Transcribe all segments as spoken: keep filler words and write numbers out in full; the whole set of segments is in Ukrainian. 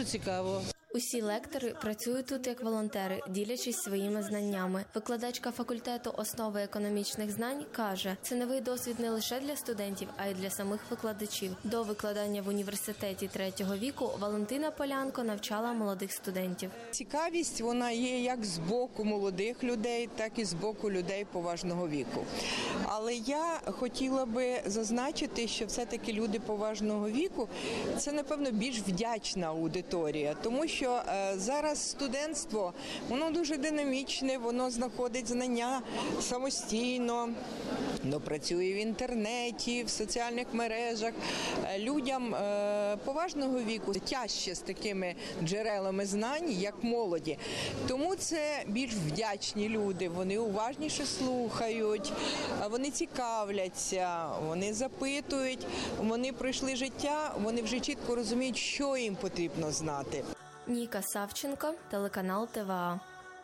цікаво. Усі лектори працюють тут як волонтери, ділячись своїми знаннями. Викладачка факультету «Основи економічних знань» каже, це новий досвід не лише для студентів, а й для самих викладачів. До викладання в університеті третього віку Валентина Полянко навчала молодих студентів. Цікавість, вона є як з боку молодих людей, так і з боку людей поважного віку. Але я хотіла би зазначити, що все-таки люди поважного віку – це, напевно, більш вдячна аудиторія, тому що що зараз студентство, воно дуже динамічне, воно знаходить знання самостійно, воно працює в інтернеті, в соціальних мережах. Людям поважного віку тяжче з такими джерелами знань, як молоді. Тому це більш вдячні люди, вони уважніше слухають, вони цікавляться, вони запитують, вони пройшли життя, вони вже чітко розуміють, що їм потрібно знати. Ніка Савченко, телеканал Т В А.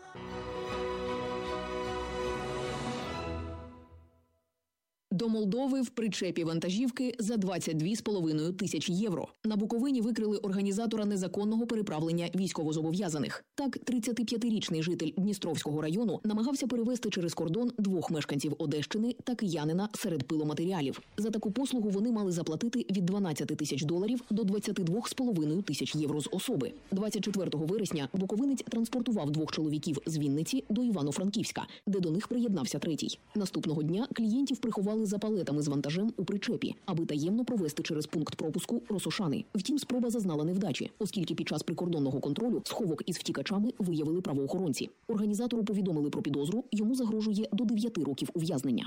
До Молдови в причепі вантажівки за двадцять дві з половиною тисячі євро. На Буковині викрили організатора незаконного переправлення військовозобов'язаних. Так, тридцятип'ятирічний житель Дністровського району намагався перевезти через кордон двох мешканців Одещини та киянина серед пиломатеріалів. За таку послугу вони мали заплатити від дванадцяти тисяч доларів до двадцяти двох з половиною тисяч євро з особи. двадцять четвертого вересня буковинець транспортував двох чоловіків з Вінниці до Івано-Франківська, де до них приєднався третій. Наступного дня клієнтів приховали за палетами з вантажем у причепі, аби таємно провести через пункт пропуску Росошани. Втім, спроба зазнала невдачі, оскільки під час прикордонного контролю сховок із втікачами виявили правоохоронці. Організатору повідомили про підозру, йому загрожує до дев'яти років ув'язнення.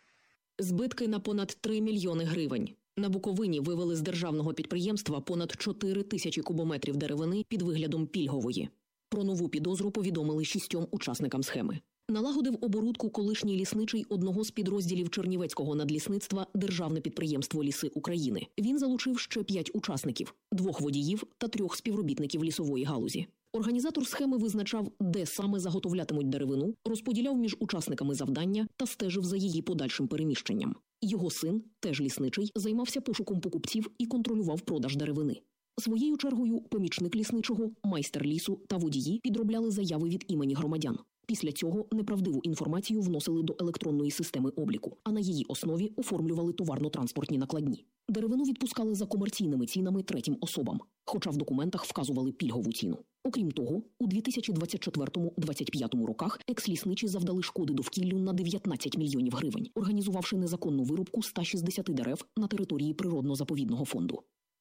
Збитки на понад три мільйони гривень. На Буковині вивели з державного підприємства понад чотири тисячі кубометрів деревини під виглядом пільгової. Про нову підозру повідомили шістьом учасникам схеми. Налагодив оборудку колишній лісничий одного з підрозділів Чернівецького надлісництва Державне підприємство «Ліси України». Він залучив ще п'ять учасників – двох водіїв та трьох співробітників лісової галузі. Організатор схеми визначав, де саме заготовлятимуть деревину, розподіляв між учасниками завдання та стежив за її подальшим переміщенням. Його син, теж лісничий, займався пошуком покупців і контролював продаж деревини. Своєю чергою помічник лісничого, майстер лісу та водії підробляли заяви від імені громадян. Після цього неправдиву інформацію вносили до електронної системи обліку, а на її основі оформлювали товарно-транспортні накладні. Деревину відпускали за комерційними цінами третім особам, хоча в документах вказували пільгову ціну. Окрім того, у дві тисячі двадцять четвертому - двадцять п'ятому роках екс-лісничі завдали шкоди довкіллю на дев'ятнадцять мільйонів гривень, організувавши незаконну вирубку ста шістдесяти дерев на території природно-заповідного фонду.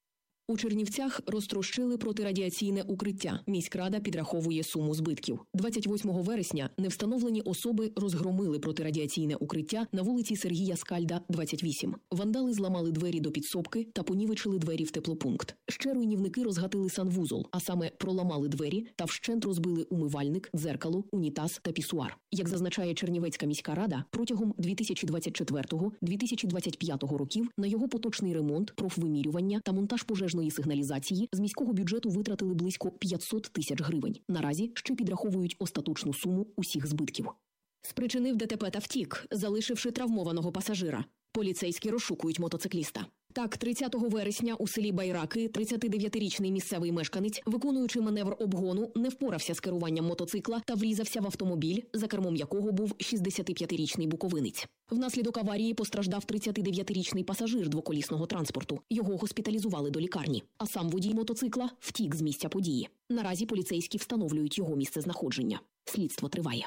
У Чернівцях розтрощили протирадіаційне укриття. Міськрада підраховує суму збитків. двадцять восьмого вересня невстановлені особи розгромили протирадіаційне укриття на вулиці Сергія Скальда, двадцять вісім. Вандали зламали двері до підсобки та понівечили двері в теплопункт. Ще руйнівники розгатили санвузол, а саме проламали двері та вщент розбили умивальник, дзеркало, унітаз та пісуар. Як зазначає Чернівецька міська рада, протягом дві тисячі двадцять четвертого - дві тисячі двадцять п'ятого років на його поточний ремонт, профвимірювання та монтаж пожежної сигналізації з міського бюджету витратили близько п'ятсот тисяч гривень. Наразі ще підраховують остаточну суму усіх збитків. Спричинив ДТП та втік, залишивши травмованого пасажира. Поліцейські розшукують мотоцикліста. Так, тридцятого вересня у селі Байраки тридцятидев'ятирічний місцевий мешканець, виконуючи маневр обгону, не впорався з керуванням мотоцикла та врізався в автомобіль, за кермом якого був шістдесятип'ятирічний буковинець. Внаслідок аварії постраждав тридцятидев'ятирічний пасажир двоколісного транспорту. Його госпіталізували до лікарні, а сам водій мотоцикла втік з місця події. Наразі поліцейські встановлюють його місцезнаходження. Слідство триває.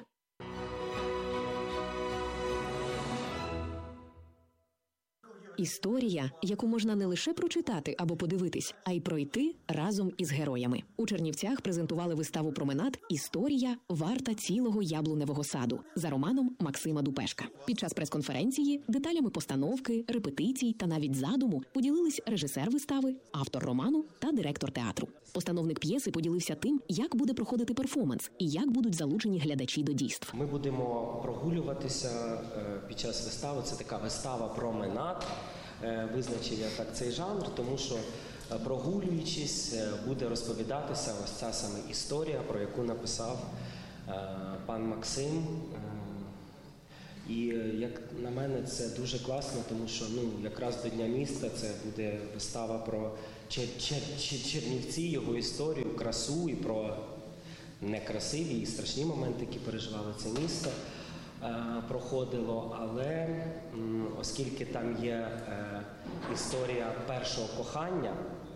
Історія, яку можна не лише прочитати або подивитись, а й пройти разом із героями. У Чернівцях презентували виставу «Променад. Історія варта цілого яблуневого саду» за романом Максима Дупешка. Під час прес-конференції деталями постановки, репетицій та навіть задуму поділились режисер вистави, автор роману та директор театру. Постановник п'єси поділився тим, як буде проходити перформанс і як будуть залучені глядачі до дійств. Ми будемо прогулюватися під час вистави. Це така вистава «Променад». Визначив я так цей жанр, тому що, прогулюючись, буде розповідатися ось ця саме історія, про яку написав пан Максим. І, як на мене, це дуже класно, тому що ну, якраз до Дня міста це буде вистава про Чер- Чер- Чер- Чернівці, його історію, красу і про некрасиві і страшні моменти, які переживало це місто, е, проходило. Але м, оскільки там є е, історія першого кохання,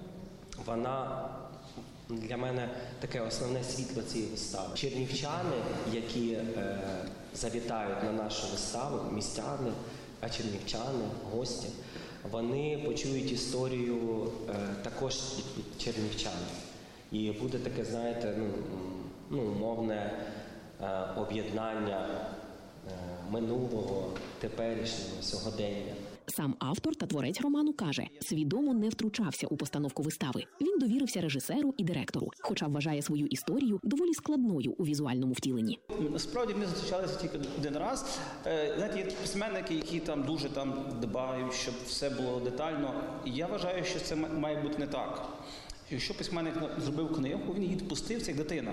вона для мене таке основне світло цієї вистави. Чернівчани, які е, завітають на нашу виставу, містяни, а чернівчани, гості, вони почують історію е, також від чернівчан. І буде таке, знаєте, ну, ну умовне е, об'єднання е, минулого, теперішнього, сьогодення. Сам автор та творець роману каже, свідомо не втручався у постановку вистави. Він довірився режисеру і директору, хоча вважає свою історію доволі складною у візуальному втіленні. Насправді ми зустрічалися тільки один раз. Знаєте, є письменники, які там дуже там дбають, щоб все було детально. І я вважаю, що це має бути не так. Якщо письменник зробив книгу, він її відпустив, це як дитина.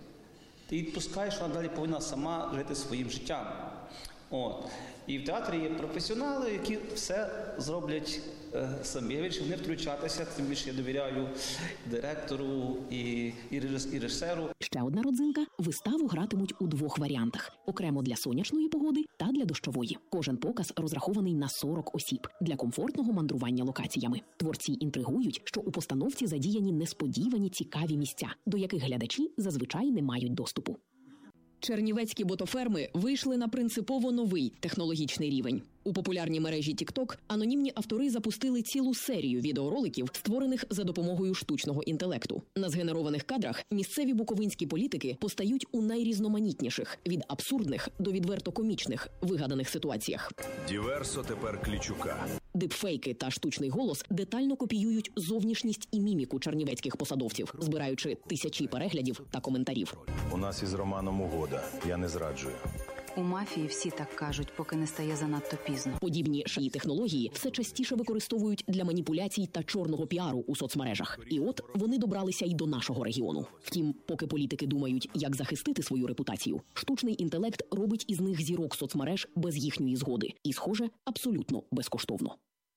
Ти її відпускаєш, вона далі повинна сама жити своїм життям. От. І в театрі є професіонали, які все зроблять е, самі. Я вирішив не втручатися, тим більше я довіряю директору і, і режисеру. Ще одна родзинка – виставу гратимуть у двох варіантах – окремо для сонячної погоди та для дощової. Кожен показ розрахований на сорок осіб для комфортного мандрування локаціями. Творці інтригують, що у постановці задіяні несподівані цікаві місця, до яких глядачі зазвичай не мають доступу. Чернівецькі ботоферми вийшли на принципово новий технологічний рівень. У популярній мережі TikTok анонімні автори запустили цілу серію відеороликів, створених за допомогою штучного інтелекту. На згенерованих кадрах місцеві буковинські політики постають у найрізноманітніших – від абсурдних до відверто комічних вигаданих ситуаціях. Діверсо тепер Клічука. Дипфейки та штучний голос детально копіюють зовнішність і міміку чернівецьких посадовців, збираючи тисячі переглядів та коментарів. У нас із Романом угода. Я не зраджую. У мафії всі так кажуть, поки не стає занадто пізно. Подібні шиї технології все частіше використовують для маніпуляцій та чорного піару у соцмережах. І от вони добралися й до нашого регіону. Втім, поки політики думають, як захистити свою репутацію, штучний інтелект робить із них зірок соцмереж без їхньої згоди. І, схоже, абсолютно безкоштовно.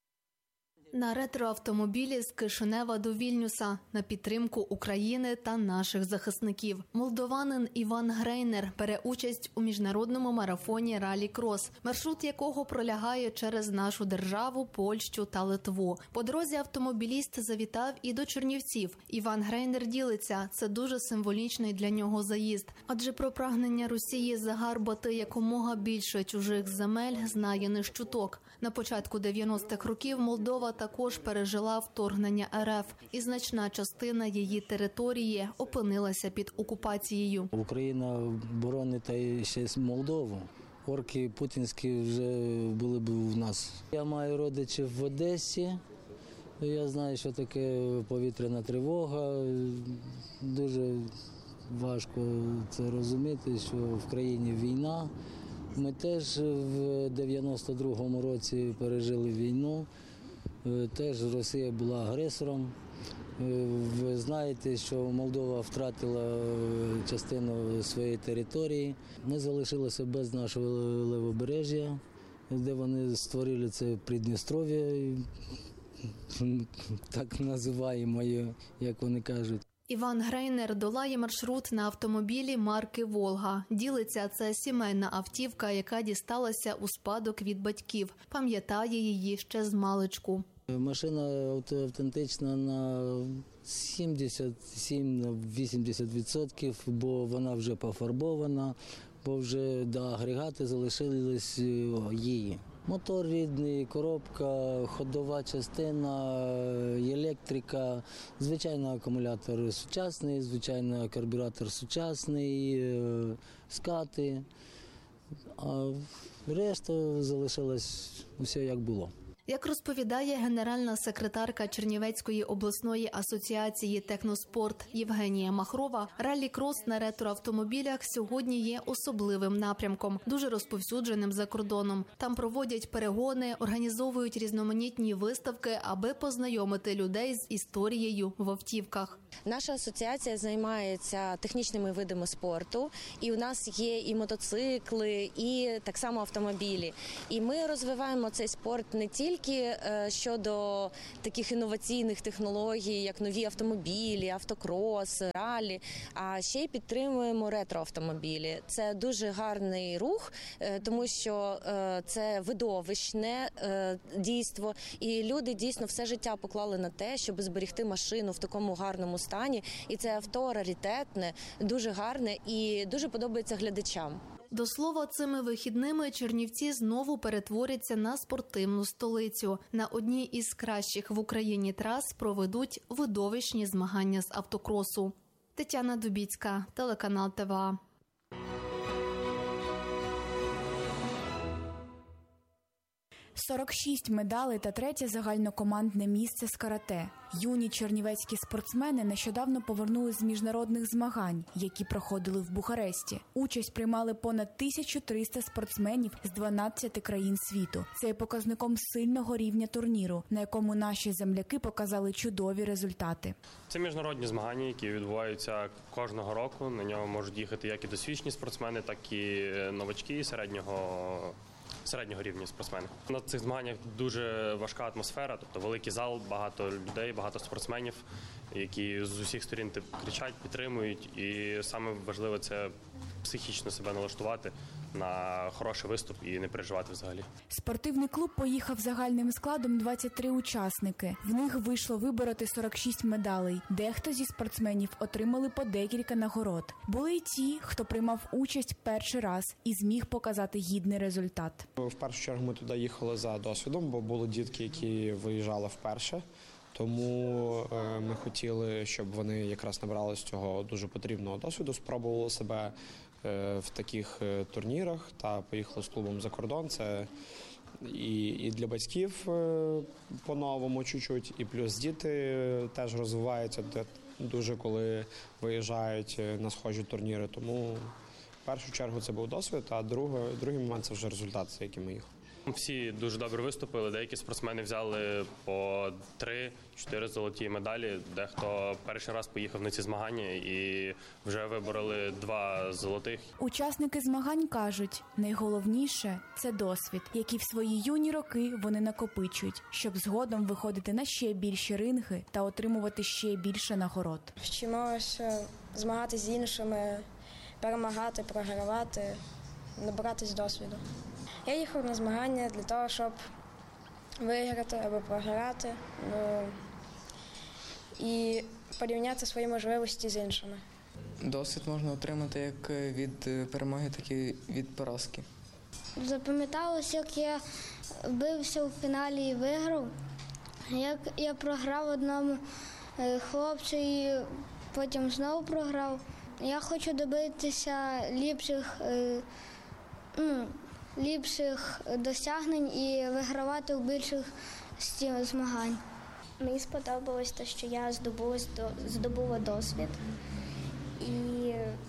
На ретроавтомобілі з Кишинева до Вільнюса на підтримку України та наших захисників. Молдованин Іван Грейнер бере участь у міжнародному марафоні «Ралі-крос», маршрут якого пролягає через нашу державу, Польщу та Литву. По дорозі автомобіліст завітав і до Чернівців. Іван Грейнер ділиться, це дуже символічний для нього заїзд. Адже про прагнення Росії загарбати якомога більше чужих земель знає не щуток. На початку дев'яностих років Молдова також пережила вторгнення РФ, і значна частина її території опинилася під окупацією. Україна боронить та ще з Молдову. Орки путінські вже були б у нас. Я маю родичів в Одесі. Я знаю, що таке повітряна тривога. Дуже важко це розуміти, що в країні війна. Ми теж в дев'яносто другому році пережили війну. Теж Росія була агресором. Ви знаєте, що Молдова втратила частину своєї території. Ми залишилися без нашого лівобережжя, де вони створили це Придністров'я, так називаємо, як вони кажуть. Іван Грейнер долає маршрут на автомобілі марки «Волга». Ділиться, це сімейна автівка, яка дісталася у спадок від батьків. Пам'ятає її ще з маличку. Машина автентична на сімдесят сім - вісімдесят відсотків, бо вона вже пофарбована, бо вже до агрегати залишились її. Мотор рідний, коробка, ходова частина, електрика, звичайно акумулятор сучасний, звичайно карбюратор сучасний, скати, а решта залишилось усе як було. Як розповідає генеральна секретарка Чернівецької обласної асоціації «Техноспорт» Євгенія Махрова, ралі-крос на ретроавтомобілях сьогодні є особливим напрямком, дуже розповсюдженим за кордоном. Там проводять перегони, організовують різноманітні виставки, аби познайомити людей з історією в автівках. Наша асоціація займається технічними видами спорту, і у нас є і мотоцикли, і так само автомобілі. І ми розвиваємо цей спорт не тільки тільки щодо таких інноваційних технологій, як нові автомобілі, автокрос, ралі, а ще й підтримуємо ретроавтомобілі. Це дуже гарний рух, тому що це видовищне дійство, і люди дійсно все життя поклали на те, щоб зберегти машину в такому гарному стані. І це авто раритетне, дуже гарне і дуже подобається глядачам. До слова, цими вихідними Чернівці знову перетворяться на спортивну столицю. На одній із кращих в Україні трас проведуть видовищні змагання з автокросу. Тетяна Дубіцька, телеканал Т В А. сорок шість медалей та третє загальнокомандне місце з карате. Юні чернівецькі спортсмени нещодавно повернулись з міжнародних змагань, які проходили в Бухаресті. Участь приймали понад тисячу триста спортсменів з дванадцяти країн світу. Це є показником сильного рівня турніру, на якому наші земляки показали чудові результати. Це міжнародні змагання, які відбуваються кожного року. На нього можуть їхати як і досвідчені спортсмени, так і новачки середнього середнього рівня спортсмени. На цих змаганнях дуже важка атмосфера, тобто великий зал, багато людей, багато спортсменів, які з усіх сторін кричать, підтримують. І саме важливе – це психічно себе налаштувати на хороший виступ і не переживати взагалі. Спортивний клуб поїхав загальним складом двадцять три учасники. В них вийшло вибороти сорок шість медалей. Дехто зі спортсменів отримали по декілька нагород. Були й ті, хто приймав участь перший раз і зміг показати гідний результат. В першу чергу ми туди їхали за досвідом, бо були дітки, які виїжджали вперше. Тому ми хотіли, щоб вони якраз набрали з цього дуже потрібного досвіду, спробували себе в таких турнірах та поїхали з клубом за кордон. Це і, і для батьків по-новому чуть-чуть, і плюс діти теж розвиваються дуже, коли виїжджають на схожі турніри. Тому в першу чергу це був досвід, а другий, другий момент – це вже результат, за яким ми їхали. Всі дуже добре виступили, деякі спортсмени взяли по три-чотири золоті медалі, дехто перший раз поїхав на ці змагання і вже вибороли два золотих. Учасники змагань кажуть, найголовніше – це досвід, який в свої юні роки вони накопичують, щоб згодом виходити на ще більші ринги та отримувати ще більше нагород. Вчимося змагатися з іншими, перемагати, програвати, набиратись досвіду. Я їхав на змагання для того, щоб виграти або програти, ну, і порівняти свої можливості з іншими. Досвід можна отримати як від перемоги, так і від поразки. Запам'яталося, як я бився у фіналі і виграв, як я програв одному хлопцю і потім знову програв. Я хочу добитися ліпших, ну, ліпших досягнень і вигравати у більших змагань. Мені сподобалось те, що я здобула, здобула досвід і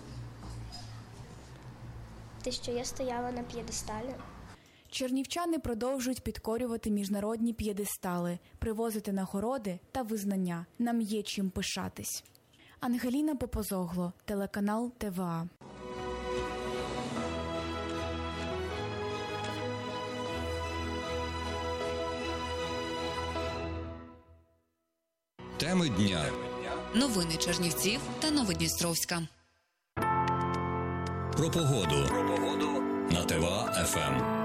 те, що я стояла на п'єдесталі. Чернівчани продовжують підкорювати міжнародні п'єдестали, привозити нагороди та визнання. Нам є чим пишатись. Ангеліна Попозогло, телеканал Т В А. Теми дня. Новини Чернівців та Новодністровська. Про погоду. Про погоду на Т В А Ф М.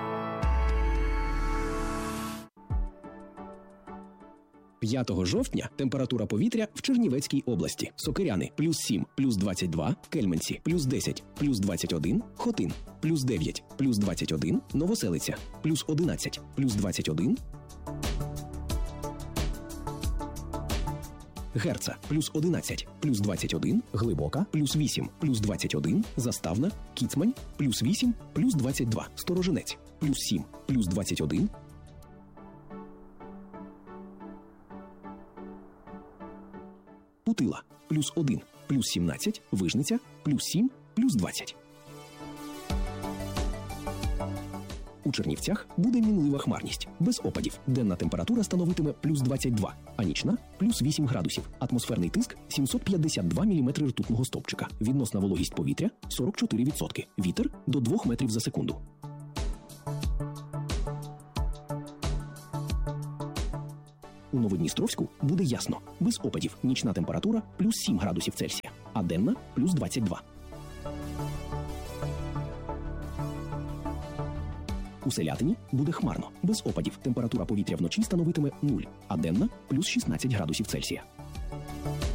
п'ятого жовтня температура повітря в Чернівецькій області. Сокиряни – плюс сім, плюс двадцять два, Кельменці – плюс десять, плюс двадцять один, Хотин – плюс дев'ять, плюс двадцять один, Новоселиця – плюс одинадцять, плюс двадцять один, Герца – плюс одинадцять, плюс двадцять один, Глибока – плюс вісім, плюс двадцять один, Заставна, Кіцмань – плюс вісім, плюс двадцять два, Сторожинець – плюс сім, плюс двадцять один, Путила – плюс один, плюс сімнадцять, Вижниця – плюс сім, плюс двадцять. У Чернівцях буде мінлива хмарність, без опадів. Денна температура становитиме плюс двадцять два, а нічна – плюс вісім градусів. Атмосферний тиск – сімсот п'ятдесят два міліметри ртутного стовпчика. Відносна вологість повітря – сорок чотири відсотки. Вітер – до двох метрів за секунду. У Новодністровську буде ясно, без опадів. Нічна температура – плюс сім градусів Цельсія, а денна – плюс двадцять два. У Селятині буде хмарно, без опадів. Температура повітря вночі становитиме нуль, а денна – плюс шістнадцять градусів Цельсія.